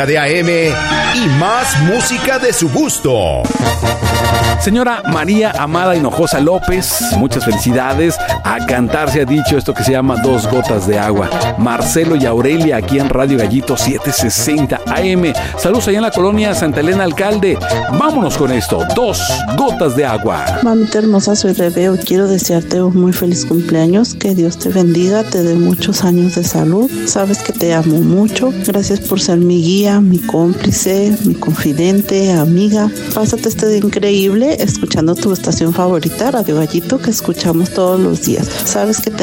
de AM y más música de su gusto. Señora María Amada Hinojosa López, muchas felicidades. A cantar se ha dicho esto que se llama Dos Gotas de Agua. Marcelo y Aurelia aquí en Radio Gallito 760 AM. Saludos allá en la colonia Santa Elena Alcalde. Vámonos con esto, Dos Gotas de Agua. Mamita hermosa, soy Rebeo. Quiero desearte un muy feliz cumpleaños. Que Dios te bendiga, te dé muchos años de salud. Sabes que te amo mucho. Gracias por ser mi guía, mi cómplice, mi confidente, amiga. Pásate este día increíble escuchando tu estación favorita, Radio Gallito, que escuchamos todos los días. Sabes que te